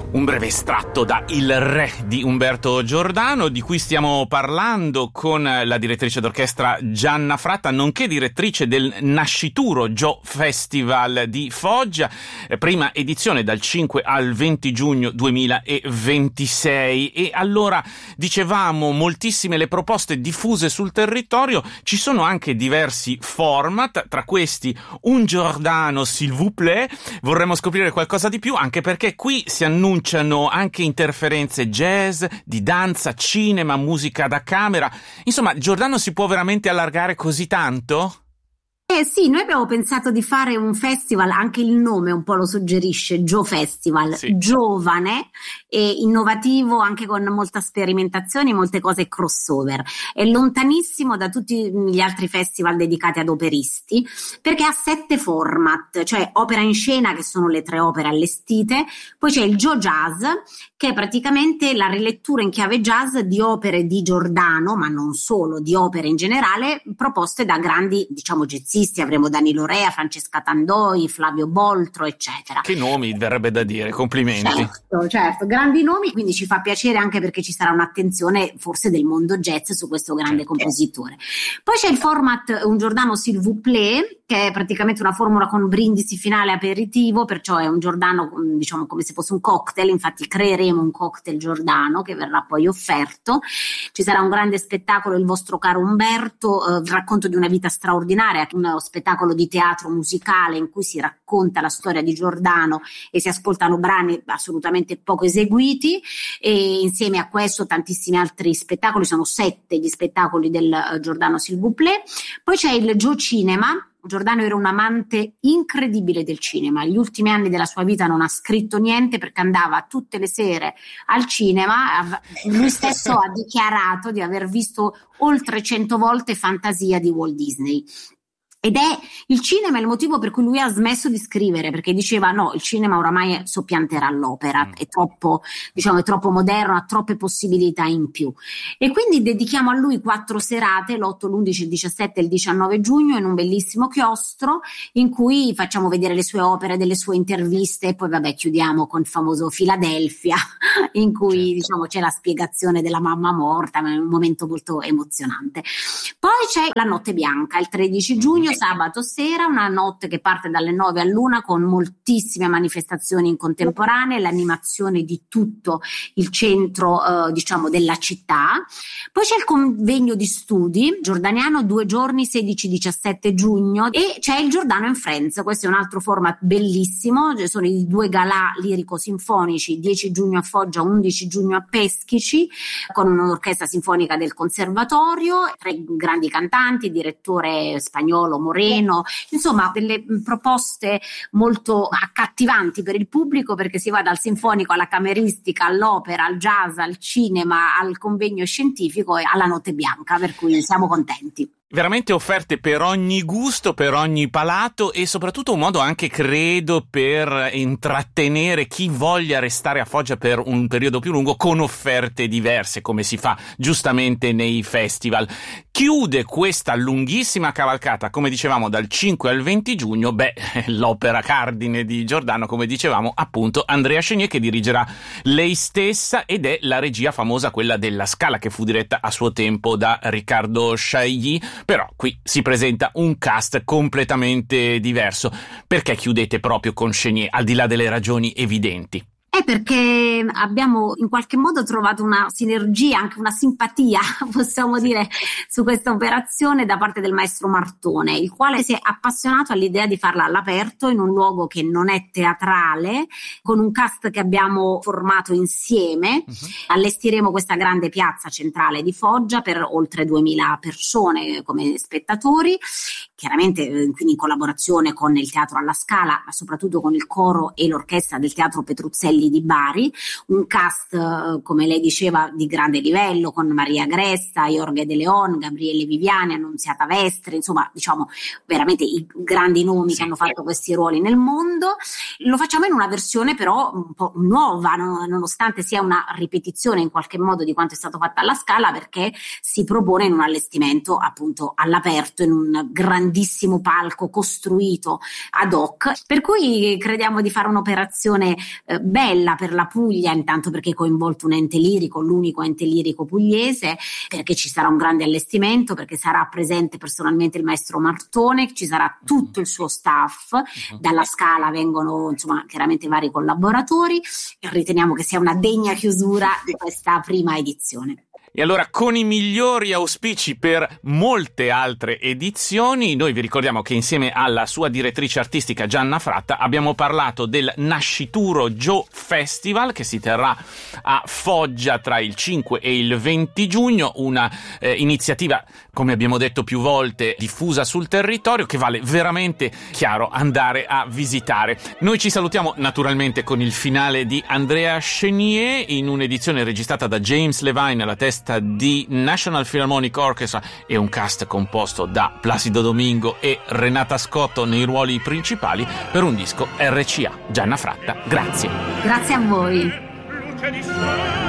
Un breve estratto da Il Re di Umberto Giordano, di cui stiamo parlando con la direttrice d'orchestra Gianna Fratta, nonché direttrice del nascituro Gio Festival di Foggia, prima edizione dal 5 al 20 giugno 2026. E allora, dicevamo, moltissime le proposte diffuse sul territorio, ci sono anche diversi format, tra questi un Giordano s'il vous plaît. Vorremmo scoprire qualcosa di più, anche perché qui si annunciano anche interferenze jazz, di danza, cinema, musica da camera. Insomma, Giordano si può veramente allargare così tanto? Sì, noi abbiamo pensato di fare un festival, anche il nome un po' lo suggerisce, Gio Festival, sì. Giovane e innovativo, anche con molta sperimentazione, molte cose crossover. È lontanissimo da tutti gli altri festival dedicati ad operisti, perché ha 7 format, cioè opera in scena, che sono le 3 opere allestite, poi c'è il Gio Jazz, che è praticamente la rilettura in chiave jazz di opere di Giordano, ma non solo, di opere in generale, proposte da grandi, diciamo, jazzisti. Avremo Danilo Rea, Francesca Tandoi, Flavio Boltro, eccetera. Che nomi, verrebbe da dire, complimenti. Certo, grandi nomi, quindi ci fa piacere anche perché ci sarà un'attenzione forse del mondo jazz su questo grande compositore. Poi c'è il format Un Giordano s'il vous plaît, che è praticamente una formula con brindisi finale aperitivo, perciò è un Giordano, diciamo, come se fosse un cocktail. Infatti creeremo un cocktail Giordano che verrà poi offerto. Ci sarà un grande spettacolo, Il vostro caro Umberto, il racconto di una vita straordinaria, uno spettacolo di teatro musicale in cui si racconta la storia di Giordano e si ascoltano brani assolutamente poco eseguiti, e insieme a questo tantissimi altri spettacoli. Sono 7 gli spettacoli del Giordano s'il vous plaît. Poi c'è il Gio Cinema. Giordano era un amante incredibile del cinema. Gli ultimi anni della sua vita non ha scritto niente perché andava tutte le sere al cinema. Lui stesso ha dichiarato di aver visto oltre 100 volte Fantasia di Walt Disney. Ed è il cinema il motivo per cui lui ha smesso di scrivere, perché diceva no, il cinema oramai soppianterà l'opera, è troppo, diciamo, è troppo moderno, ha troppe possibilità in più. E quindi dedichiamo a lui 4 serate, l'8, l'11, il 17 e il 19 giugno, in un bellissimo chiostro in cui facciamo vedere le sue opere, delle sue interviste, e poi vabbè chiudiamo con il famoso Philadelphia in cui diciamo c'è la spiegazione della mamma morta, ma è un momento molto emozionante. Poi c'è la Notte Bianca, il 13 giugno, sabato sera, una notte che parte dalle 9 all'1 con moltissime manifestazioni in contemporanea, l'animazione di tutto il centro diciamo della città. Poi c'è il convegno di studi giordaniano, 2 giorni, 16-17 giugno, e c'è il Giordano and Friends. Questo è un altro format bellissimo, sono i 2 galà lirico-sinfonici, 10 giugno a Foggia, 11 giugno a Peschici, con un'orchestra sinfonica del conservatorio, 3 grandi cantanti, direttore spagnolo Moreno, insomma delle proposte molto accattivanti per il pubblico, perché si va dal sinfonico alla cameristica, all'opera, al jazz, al cinema, al convegno scientifico e alla Notte Bianca, per cui siamo contenti. Veramente offerte per ogni gusto, per ogni palato, e soprattutto un modo anche, credo, per intrattenere chi voglia restare a Foggia per un periodo più lungo con offerte diverse, come si fa giustamente nei festival. Chiude questa lunghissima cavalcata, come dicevamo, dal 5 al 20 giugno, l'opera cardine di Giordano, come dicevamo, appunto, Andrea Chenier, che dirigerà lei stessa, ed è la regia famosa, quella della Scala, che fu diretta a suo tempo da Riccardo Chailly. Però qui si presenta un cast completamente diverso. Perché chiudete proprio con Chenier, al di là delle ragioni evidenti? È perché abbiamo in qualche modo trovato una sinergia, anche una simpatia, possiamo dire, su questa operazione da parte del maestro Martone, il quale si è appassionato all'idea di farla all'aperto, in un luogo che non è teatrale, con un cast che abbiamo formato insieme. Allestiremo questa grande piazza centrale di Foggia per oltre 2000 persone come spettatori, chiaramente quindi in collaborazione con il Teatro alla Scala, ma soprattutto con il coro e l'orchestra del Teatro Petruzzelli di Bari, un cast come lei diceva di grande livello, con Maria Gresta, Jorge De Leon, Gabriele Viviani, Annunziata Vestri, insomma diciamo veramente i grandi nomi che hanno fatto questi ruoli nel mondo. Lo facciamo in una versione però un po' nuova, nonostante sia una ripetizione in qualche modo di quanto è stato fatto alla Scala, perché si propone in un allestimento appunto all'aperto, in un grandissimo palco costruito ad hoc, per cui crediamo di fare un'operazione bella, bella per la Puglia, intanto perché è coinvolto un ente lirico, l'unico ente lirico pugliese, perché ci sarà un grande allestimento, perché sarà presente personalmente il maestro Martone, ci sarà tutto il suo staff, dalla Scala vengono insomma chiaramente vari collaboratori, e riteniamo che sia una degna chiusura di questa prima edizione. E allora, con i migliori auspici per molte altre edizioni, noi vi ricordiamo che insieme alla sua direttrice artistica Gianna Fratta abbiamo parlato del Nascituro Gio Festival, che si terrà a Foggia tra il 5 e il 20 giugno, una iniziativa, come abbiamo detto più volte, diffusa sul territorio, che vale veramente, chiaro, andare a visitare. Noi ci salutiamo naturalmente con il finale di Andrea Chenier, in un'edizione registrata da James Levine alla testa di National Philharmonic Orchestra, e un cast composto da Placido Domingo e Renata Scotto nei ruoli principali, per un disco RCA. Gianna Fratta, grazie. Grazie a voi.